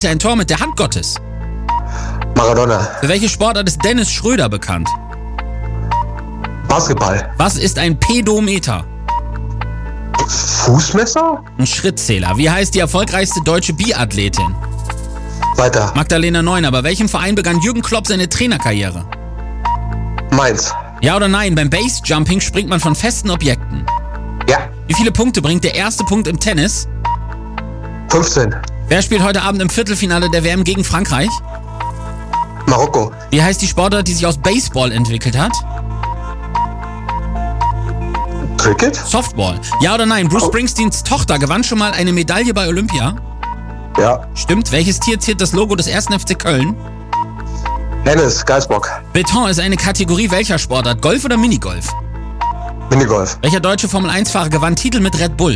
ein Tor mit der Hand Gottes? Maradona. Für welche Sportart ist Dennis Schröder bekannt? Basketball. Was ist ein Pedometer? Fußmesser? Ein Schrittzähler. Wie heißt die erfolgreichste deutsche Biathletin? Weiter. Magdalena Neuner. Bei welchem Verein begann Jürgen Klopp seine Trainerkarriere? Mainz. Ja oder nein? Beim Basejumping springt man von festen Objekten. Ja. Wie viele Punkte bringt der erste Punkt im Tennis? 15. Wer spielt heute Abend im Viertelfinale der WM gegen Frankreich? Marokko. Wie heißt die Sportart, die sich aus Baseball entwickelt hat? Cricket? Softball. Ja oder nein? Bruce Springsteens Tochter gewann schon mal eine Medaille bei Olympia? Ja. Stimmt. Welches Tier ziert das Logo des 1. FC Köln? Hennes, Geisbock. Beton ist eine Kategorie welcher Sportart? Golf oder Minigolf? Minigolf. Welcher deutsche Formel-1-Fahrer gewann Titel mit Red Bull?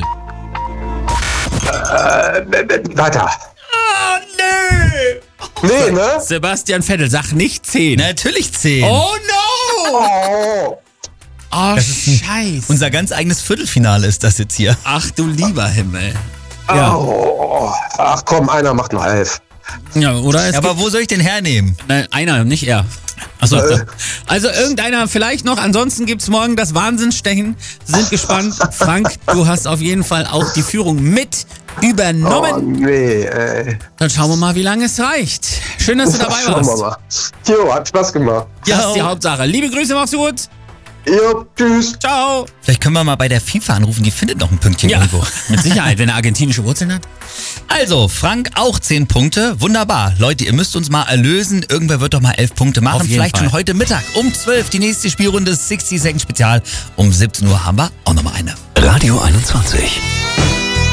Weiter. Oh, nö! Nee, ne? Sebastian Vettel, sag nicht 10. Natürlich 10. Oh no! Oh. Oh, Scheiße. Unser ganz eigenes Viertelfinale ist das jetzt hier. Ach du lieber Himmel. Ja, Oh. Ach komm, einer macht noch 11. ja oder? Es Aber wo soll ich den hernehmen? Nein, einer, nicht er. Achso. Also irgendeiner vielleicht noch. Ansonsten gibt's morgen das Wahnsinnsstechen. Sind gespannt. Frank, du hast auf jeden Fall auch die Führung mit übernommen. Oh nee, ey. Dann schauen wir mal, wie lange es reicht. Schön, dass du dabei Schauen wir warst. mal. Jo, hat Spaß gemacht. Das ist die Hauptsache. Liebe Grüße, mach's gut. Jo, tschüss. Ciao. Vielleicht können wir mal bei der FIFA anrufen, die findet noch ein Pünktchen Ja, irgendwo. mit Sicherheit, wenn er argentinische Wurzeln hat. Also, Frank auch 10 Punkte. Wunderbar. Leute, ihr müsst uns mal erlösen. Irgendwer wird doch mal 11 Punkte machen. Auf jeden Vielleicht Fall. schon heute Mittag um 12 die nächste Spielrunde 60 Second Spezial. Um 17 Uhr haben wir auch nochmal eine. Radio 21.